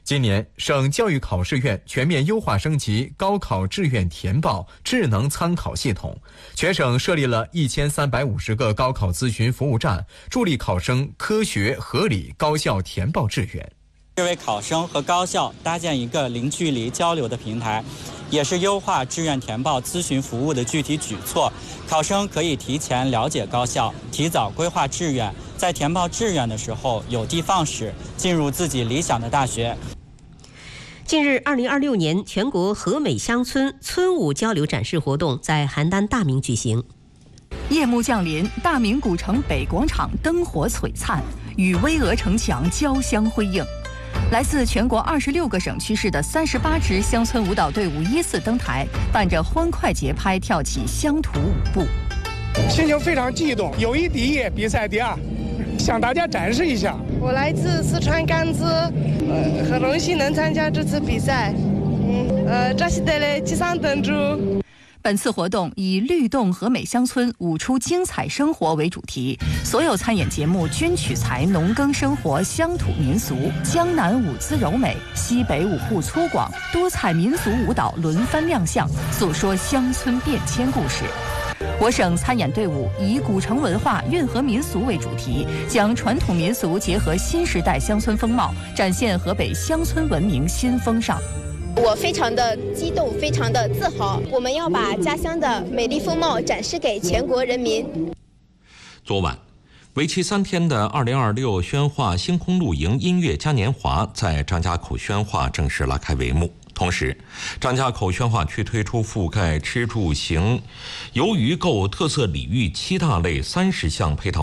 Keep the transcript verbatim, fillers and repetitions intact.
今年，省教育考试院全面优化升级高考志愿填报智能参考系统，全省设立了一千三百五十个高考咨询服务站，助力考生科学、合理、高效填报志愿。 是为考生和高校搭建一个零距离交流的平台，也是优化志愿填报咨询服务的具体举措。考生可以提前了解高校，提早规划志愿，在填报志愿的时候有的放矢，进入自己理想的大学。 近日，二零二六年全国和美乡村村舞交流展示活动在邯郸大明举行。 夜幕降临，大明古城北广场灯火璀璨，与巍峨城墙交相辉映。来自全国二十六个省区市的三十八支乡村舞蹈队伍依次登台，伴着欢快节拍跳起乡土舞步。 心情非常激动，友谊第一，比赛第二，向大家展示一下。 我来自四川甘孜，呃，很荣幸能参加这次比赛。嗯，呃，扎西德勒吉桑登珠。 本次活动以律动和美乡村舞出精彩生活为主题，所有参演节目均取材农耕生活、乡土民俗，江南舞姿柔美，西北舞步粗犷，多彩民族舞蹈轮番亮相，诉说乡村变迁故事。我省参演队伍以古城文化、运河民俗为主题，将传统民俗结合新时代乡村风貌，展现河北乡村文明新风尚。 我非常的激动，非常的自豪，我们要把家乡的美丽风貌展示给全国人民。 昨晚，为期三天的二零二六宣化星空露营音乐嘉年华在张家口宣化正式拉开帷幕。同时，张家口宣化区推出覆盖吃住行、游娱购特色礼遇七大类三十项配套